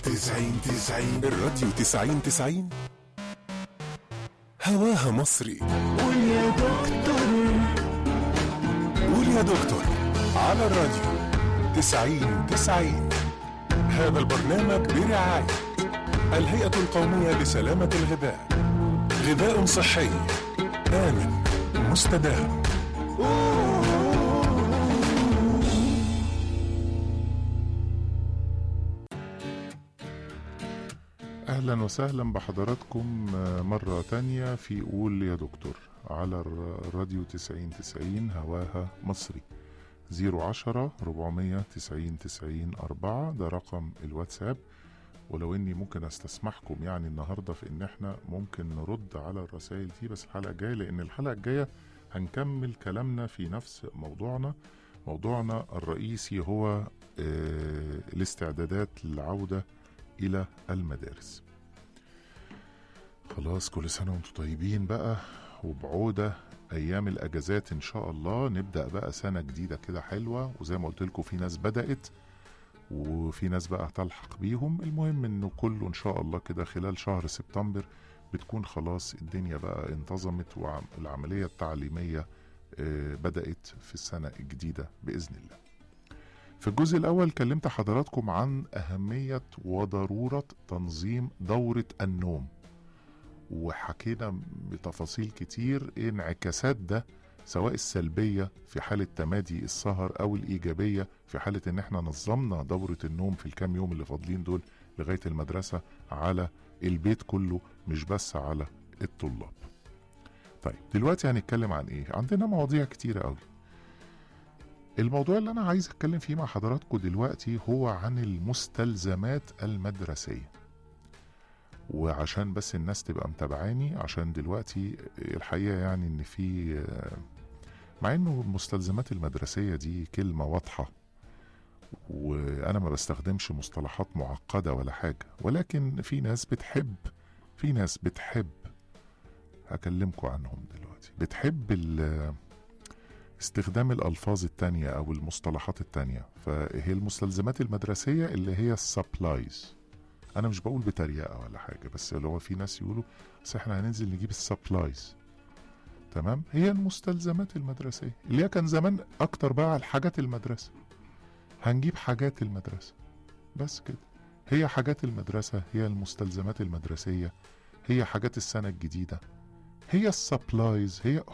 90 الراديو 90 هواها مصري. قول يا دكتور، قول يا دكتور على الراديو 90. هذا البرنامج برعاية الهيئة القومية لسلامة الغذاء. غذاء صحي آمن مستدام. أهلا وسهلا بحضراتكم مرة تانية في قول يا دكتور على الراديو 90 هواها مصري. 010-490-90-4 ده رقم الواتساب. ولو اني ممكن استسمحكم يعني النهاردة في ان احنا ممكن نرد على الرسائل دي بس الحلقة الجاية، لان الحلقة الجاية هنكمل كلامنا في نفس موضوعنا الرئيسي هو الاستعدادات للعودة إلى المدارس. خلاص كل سنة وانتم طيبين بقى، وبعودة أيام الأجازات إن شاء الله نبدأ بقى سنة جديدة كده حلوة. وزي ما قلت لكم في ناس بدأت وفي ناس بقى تلحق بيهم. المهم إنه كله إن شاء الله كده خلال شهر سبتمبر بتكون خلاص الدنيا بقى انتظمت والعملية التعليمية بدأت في السنة الجديدة بإذن الله. في الجزء الأول كلمت حضراتكم عن أهمية وضرورة تنظيم دورة النوم، وحكينا بتفاصيل كتير انعكاسات ده سواء السلبية في حالة تمادي السهر أو الإيجابية في حالة إن احنا نظمنا دورة النوم في الكام يوم اللي فاضلين دول لغاية المدرسة على البيت كله مش بس على الطلاب. طيب دلوقتي هنتكلم عن إيه؟ عندنا مواضيع كتيرة قوي. الموضوع اللي أنا عايز أتكلم فيه مع حضراتكم دلوقتي هو عن المستلزمات المدرسية. وعشان بس الناس تبقى متابعاني، عشان دلوقتي الحقيقة يعني إن في مع إنه المستلزمات المدرسية دي كلمة واضحة وأنا ما بستخدمش مصطلحات معقدة ولا حاجة، ولكن في ناس بتحب هكلمكم عنهم دلوقتي، بتحب استخدام الألفاظ التانية أو المصطلحات التانية. فهي المستلزمات المدرسية اللي هي السبلايز. أنا مش بقول بتريقة ولا حاجة، بس اللي هو في ناس يقولوا بس احنا هننزل نجيب السبلايز. تمام، هي المستلزمات المدرسية اللي هي كان زمان أكتر بقى على حاجات المدرسة. هنجيب حاجات المدرسة بس كده. هي حاجات المدرسة، هي المستلزمات المدرسية، هي حاجات السنة الجديدة، هي السبلايز، هي